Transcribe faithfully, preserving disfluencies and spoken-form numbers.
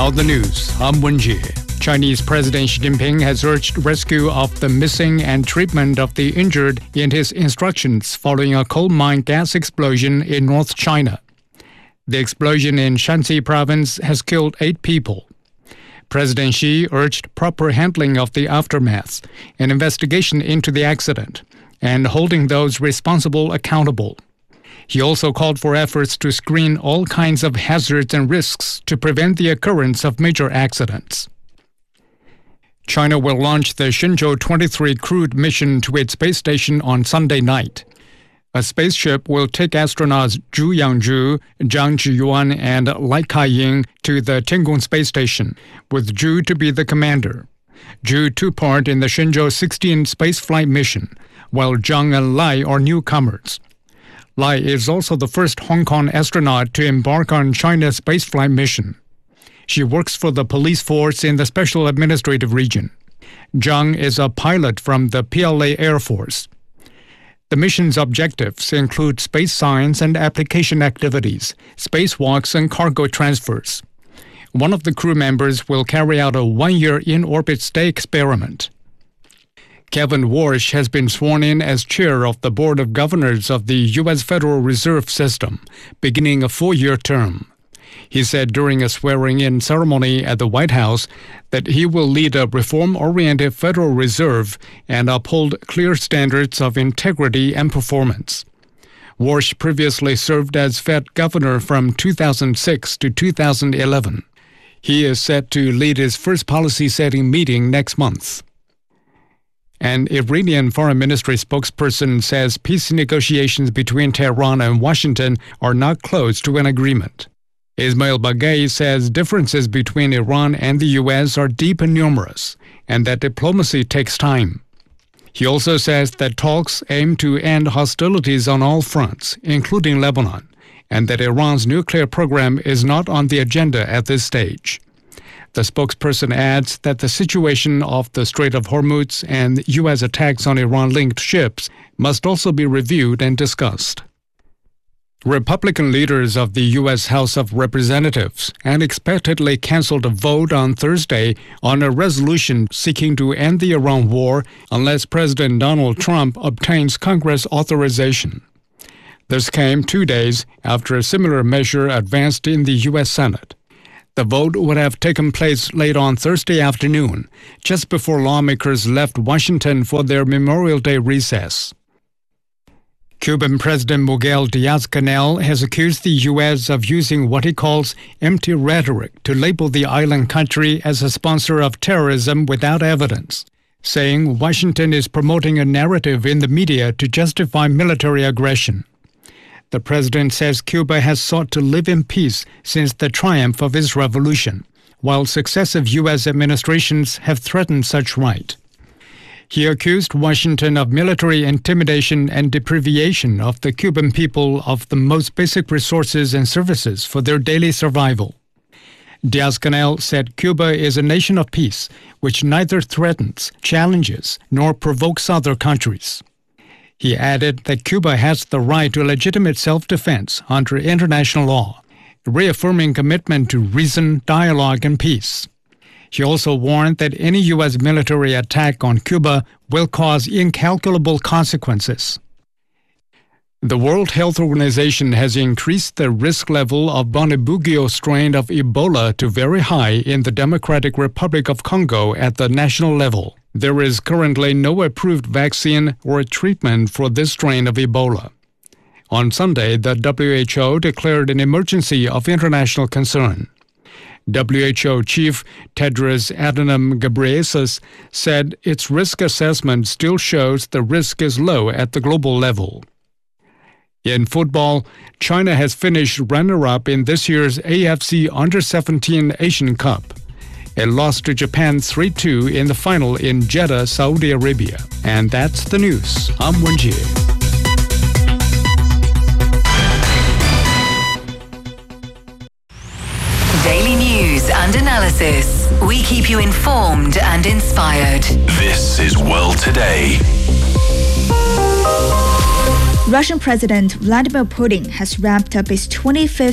Now the news. I'm Wenjie. Chinese President Xi Jinping has urged rescue of the missing and treatment of the injured in his instructions following a coal mine gas explosion in North China. The explosion in Shanxi province has killed eight people. President Xi urged proper handling of the aftermath, an investigation into the accident, and holding those responsible accountable. He also called for efforts to screen all kinds of hazards and risks to prevent the occurrence of major accidents. China will launch the Shenzhou twenty-three crewed mission to its space station on Sunday night. A spaceship will take astronauts Zhu Yangzhu, Zhang Zhiyuan, and Lai Ka-ying to the Tiangong space station, with Zhu to be the commander. Zhu took part in the Shenzhou sixteen spaceflight mission, while Zhang and Lai are newcomers. Lai is also the first Hong Kong astronaut to embark on China's spaceflight mission. She works for the police force in the Special Administrative Region. Zhang is a pilot from the P L A Air Force. The mission's objectives include space science and application activities, spacewalks, and cargo transfers. One of the crew members will carry out a one-year in-orbit stay experiment. Kevin Warsh has been sworn in as chair of the Board of Governors of the U S Federal Reserve System, beginning a four-year term. He said during a swearing-in ceremony at the White House that he will lead a reform-oriented Federal Reserve and uphold clear standards of integrity and performance. Warsh previously served as Fed governor from two thousand six to two thousand eleven. He is set to lead his first policy-setting meeting next month. An Iranian foreign ministry spokesperson says peace negotiations between Tehran and Washington are not close to an agreement. Ismail Baghei says differences between Iran and the U S are deep and numerous, and that diplomacy takes time. He also says that talks aim to end hostilities on all fronts, including Lebanon, and that Iran's nuclear program is not on the agenda at this stage. The spokesperson adds that the situation off the Strait of Hormuz and U S attacks on Iran-linked ships must also be reviewed and discussed. Republican leaders of the U S House of Representatives unexpectedly canceled a vote on Thursday on a resolution seeking to end the Iran war unless President Donald Trump obtains Congress authorization. This came two days after a similar measure advanced in the U S Senate. The vote would have taken place late on Thursday afternoon, just before lawmakers left Washington for their Memorial Day recess. Cuban President Miguel Diaz-Canel has accused the U S of using what he calls empty rhetoric to label the island country as a sponsor of terrorism without evidence, saying Washington is promoting a narrative in the media to justify military aggression. The president says Cuba has sought to live in peace since the triumph of its revolution, while successive U S administrations have threatened such right. He accused Washington of military intimidation and deprivation of the Cuban people of the most basic resources and services for their daily survival. Diaz-Canel said Cuba is a nation of peace, which neither threatens, challenges, nor provokes other countries. He added that Cuba has the right to legitimate self-defense under international law, reaffirming commitment to reason, dialogue, and peace. He also warned that any U S military attack on Cuba will cause incalculable consequences. The World Health Organization has increased the risk level of Bundibugyo strain of Ebola to very high in the Democratic Republic of Congo at the national level. There is currently no approved vaccine or treatment for this strain of Ebola. On Sunday, the W H O declared an emergency of international concern. W H O Chief Tedros Adhanom Ghebreyesus said its risk assessment still shows the risk is low at the global level. In football, China has finished runner-up in this year's A F C Under seventeen Asian Cup. It lost to Japan three two in the final in Jeddah, Saudi Arabia. And that's the news. I'm Wenjie. Daily news and analysis. We keep you informed and inspired. This is World Today. Russian President Vladimir Putin has wrapped up his twenty-fifth